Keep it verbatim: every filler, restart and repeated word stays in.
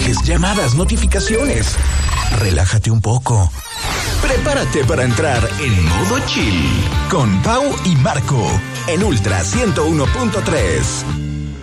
mensajes, llamadas, notificaciones. Relájate un poco. Prepárate para entrar en modo chill con Pau y Marco en Ultra ciento uno punto tres.